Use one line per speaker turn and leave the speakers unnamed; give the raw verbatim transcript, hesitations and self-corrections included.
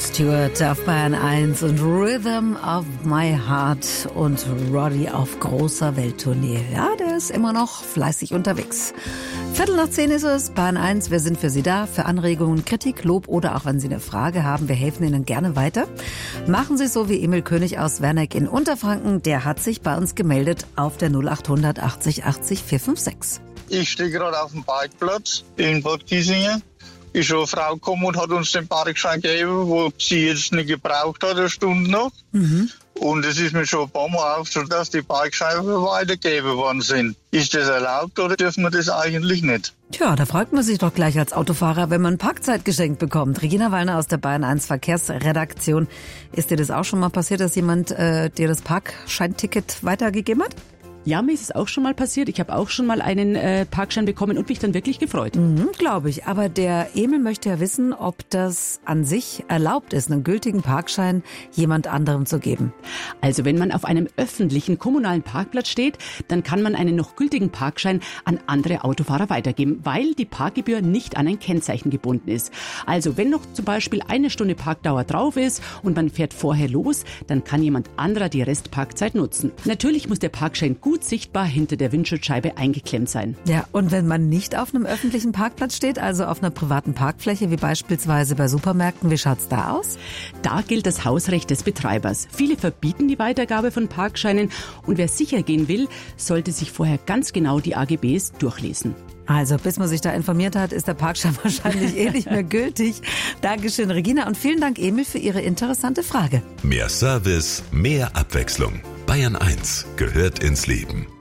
Stewart auf Bayern eins und Rhythm of My Heart und Roddy auf großer Welttournee. Ja, der ist immer noch fleißig unterwegs. Viertel nach zehn ist es, Bayern eins. Wir sind für Sie da, für Anregungen, Kritik, Lob oder auch wenn Sie eine Frage haben. Wir helfen Ihnen gerne weiter. Machen Sie es so wie Emil König aus Werneck in Unterfranken. Der hat sich bei uns gemeldet auf der null achthundert achtzig achtzig vier fünf sechs.
Ich stehe gerade auf dem Parkplatz in Bad Kissingen. Ist schon eine Frau gekommen und hat uns den Parkschein gegeben, wo sie jetzt nicht gebraucht hat, eine Stunde noch. Mhm. Und es ist mir schon ein paar Mal aufgefallen, dass die Parkscheine weitergegeben worden sind. Ist das erlaubt oder dürfen wir das eigentlich nicht?
Tja, da fragt man sich doch gleich als Autofahrer, wenn man Parkzeit geschenkt bekommt. Regina Wallner aus der Bayern eins Verkehrsredaktion. Ist dir das auch schon mal passiert, dass jemand äh, dir das Parkscheinticket weitergegeben hat?
Ja, mir ist es auch schon mal passiert. Ich habe auch schon mal einen äh, Parkschein bekommen und mich dann wirklich gefreut.
Mhm, glaube ich. Aber der Emil möchte ja wissen, ob das an sich erlaubt ist, einen gültigen Parkschein jemand anderem zu geben.
Also wenn man auf einem öffentlichen kommunalen Parkplatz steht, dann kann man einen noch gültigen Parkschein an andere Autofahrer weitergeben, weil die Parkgebühr nicht an ein Kennzeichen gebunden ist. Also wenn noch zum Beispiel eine Stunde Parkdauer drauf ist und man fährt vorher los, dann kann jemand anderer die Restparkzeit nutzen. Natürlich muss der Parkschein gut sichtbar hinter der Windschutzscheibe eingeklemmt sein.
Ja, und wenn man nicht auf einem öffentlichen Parkplatz steht, also auf einer privaten Parkfläche, wie beispielsweise bei Supermärkten, wie schaut's da aus?
Da gilt das Hausrecht des Betreibers. Viele verbieten die Weitergabe von Parkscheinen und wer sicher gehen will, sollte sich vorher ganz genau die A G Bs durchlesen.
Also, bis man sich da informiert hat, ist der Parkschein wahrscheinlich eh nicht mehr gültig. Dankeschön, Regina, und vielen Dank, Emil, für Ihre interessante Frage.
Mehr Service, mehr Abwechslung. Bayern eins gehört ins Leben.